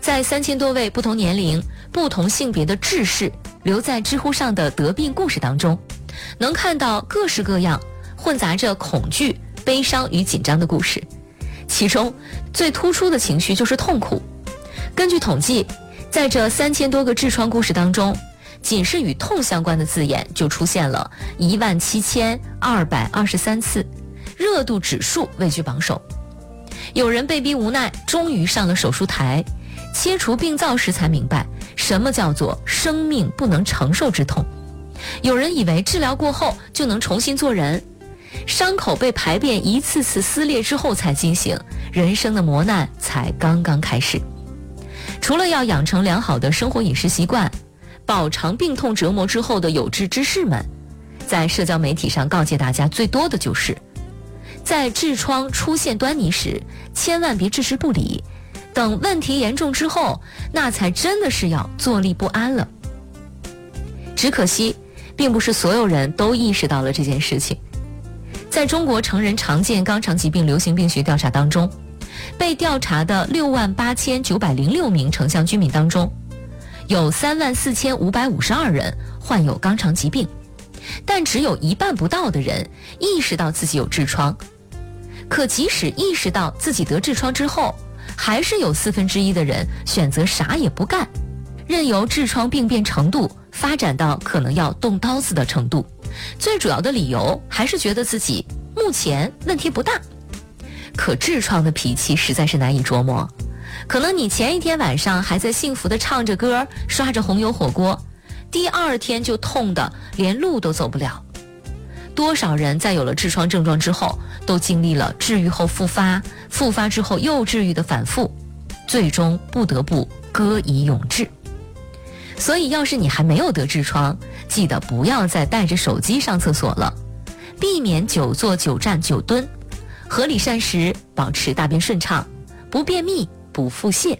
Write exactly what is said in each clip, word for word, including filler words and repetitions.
在三千多位不同年龄、不同性别的志士留在知乎上的得病故事当中，能看到各式各样混杂着恐惧、悲伤与紧张的故事。其中最突出的情绪就是痛苦。根据统计，在这三千多个痔疮故事当中，仅是与痛相关的字眼就出现了一万七千二百二十三次，热度指数位居榜首。有人被逼无奈，终于上了手术台，切除病灶时才明白什么叫做生命不能承受之痛。有人以为治疗过后就能重新做人，伤口被排便一次次撕裂之后才惊醒，人生的磨难才刚刚开始。除了要养成良好的生活饮食习惯，饱尝病痛折磨之后的有志之士们，在社交媒体上告诫大家最多的就是，在痔疮出现端倪时，千万别置之不理，等问题严重之后，那才真的是要坐立不安了。只可惜，并不是所有人都意识到了这件事情。在中国成人常见肛肠疾病流行病学调查当中，被调查的六万八千九百零六名城乡居民当中，有三万四千五百五十二人患有肛肠疾病，但只有一半不到的人意识到自己有痔疮。可即使意识到自己得痔疮之后，还是有四分之一的人选择啥也不干，任由痔疮病变程度发展到可能要动刀子的程度。最主要的理由还是觉得自己目前问题不大。可痔疮的脾气实在是难以琢磨，可能你前一天晚上还在幸福的唱着歌，刷着红油火锅，第二天就痛得连路都走不了。多少人在有了痔疮症状之后，都经历了治愈后复发，复发之后又治愈的反复，最终不得不歌以咏志。所以要是你还没有得痔疮，记得不要再带着手机上厕所了，避免久坐久站久蹲，合理膳食，保持大便顺畅，不便秘不腹泻。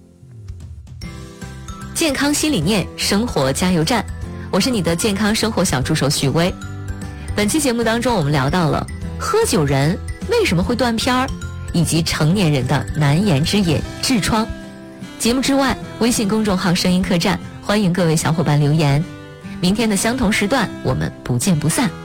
健康新理念，生活加油站，我是你的健康生活小助手许巍。本期节目当中，我们聊到了喝酒人为什么会断片儿，以及成年人的难言之隐痔疮。节目之外，微信公众号声音客栈，欢迎各位小伙伴留言。明天的相同时段，我们不见不散。